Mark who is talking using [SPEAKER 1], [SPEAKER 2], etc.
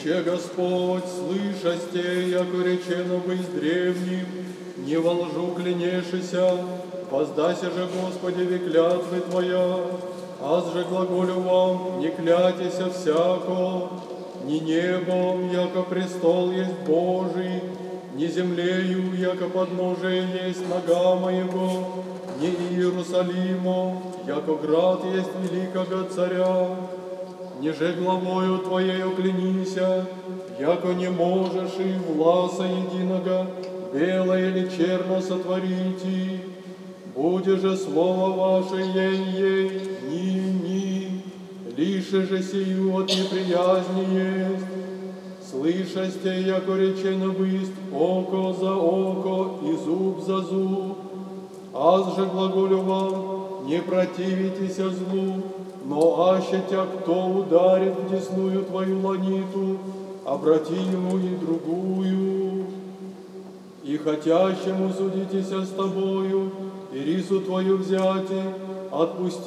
[SPEAKER 1] Рече Господь, слышасте, яко речено быть древним, не во лжу клянешися, воздайся же, Господи, век клятвы Твоя, аз же глаголю вам, не клятися всяко, ни небом, яко престол есть Божий, ни землею, яко подножие есть нога моего, ни Иерусалимом, яко град есть великого царя, ниже главою Твоею клянися, яко не можешь и власа единого, белое или черно сотворите, буде же слово ваше ей, ни, лише же сию от неприязни есть. Слышасте, яко речено бысть око за око и зуб за зуб, аз же глаголю вам, не противитесь злу, но аще тя кто ударит в десную твою ланиту, обрати ему и другую. И хотящему судитеся с тобою, и рису твою взяти, отпусти